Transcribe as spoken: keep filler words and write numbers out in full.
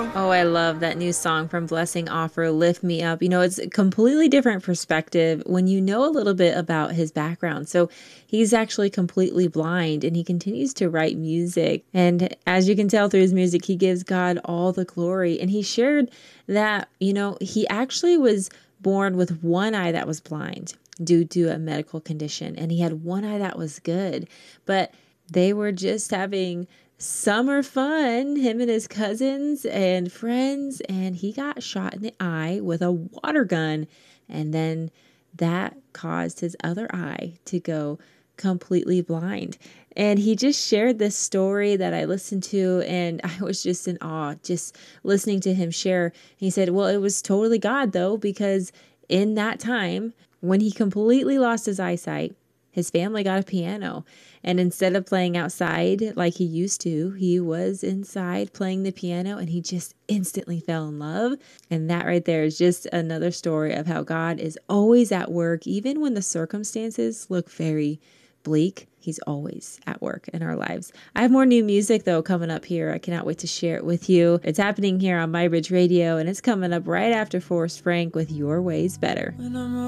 Oh, I love that new song from Blessing Offer, Lift Me Up. You know, it's a completely different perspective when you know a little bit about his background. So he's actually completely blind and he continues to write music. And as you can tell through his music, he gives God all the glory. And he shared that, you know, he actually was born with one eye that was blind due to a medical condition. And he had one eye that was good. But they were just having summer fun, him and his cousins and friends, and he got shot in the eye with a water gun. And then that caused his other eye to go completely blind. And he just shared this story that I listened to, and I was just in awe just listening to him share. He said, well, it was totally God, though, because in that time, when he completely lost his eyesight, his family got a piano, and instead of playing outside like he used to, he was inside playing the piano, and he just instantly fell in love. And that right there is just another story of how God is always at work, even when the circumstances look very bleak. He's always at work in our lives. I have more new music, though, coming up here. I cannot wait to share it with you. It's happening here on My Bridge Radio, and it's coming up right after Forrest Frank with Your Way's Better.